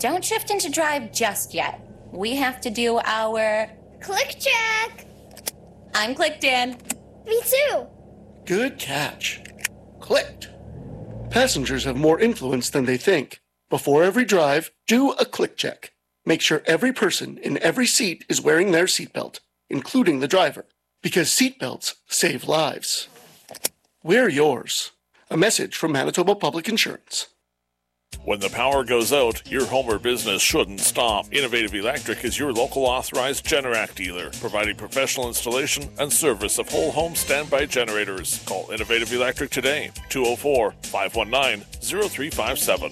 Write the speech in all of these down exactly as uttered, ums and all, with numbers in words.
don't shift into drive just yet. We have to do our click check. I'm clicked in. Me too. Good catch. Clicked. Passengers have more influence than they think. Before every drive, do a click check. Make sure every person in every seat is wearing their seatbelt, including the driver, because seatbelts save lives. Wear yours. A message from Manitoba Public Insurance. When the power goes out, your home or business shouldn't stop. Innovative Electric is your local authorized Generac dealer, providing professional installation and service of whole home standby generators. Call Innovative Electric today, two oh four, five one nine, oh three five seven.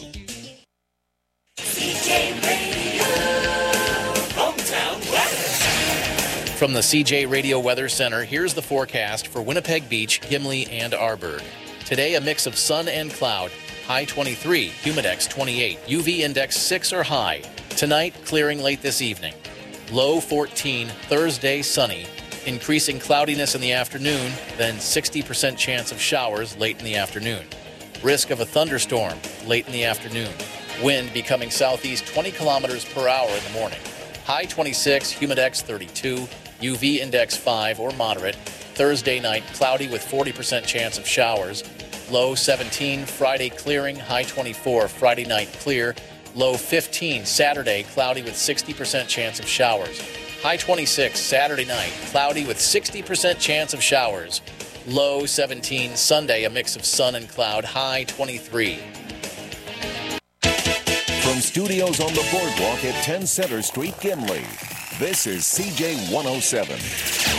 C J Radio, hometown weather. From the C J Radio Weather Center, here's the forecast for Winnipeg Beach, Gimli, and Arborg. Today, a mix of sun and cloud. High twenty-three, humidex twenty-eight, U V index six or high. Tonight, clearing late this evening. Low fourteen, Thursday, sunny. Increasing cloudiness in the afternoon, then sixty percent chance of showers late in the afternoon. Risk of a thunderstorm late in the afternoon. Wind becoming southeast twenty kilometers per hour in the morning. High twenty-six, humidex thirty-two, U V index five or moderate. Thursday night, cloudy with forty percent chance of showers. Low seventeen, Friday clearing, high twenty-four, Friday night clear. Low fifteen, Saturday cloudy with sixty percent chance of showers. High twenty-six, Saturday night, cloudy with sixty percent chance of showers. Low seventeen, Sunday, a mix of sun and cloud, high twenty-three. From studios on the boardwalk at ten Center Street, Gimli, this is C J one oh seven.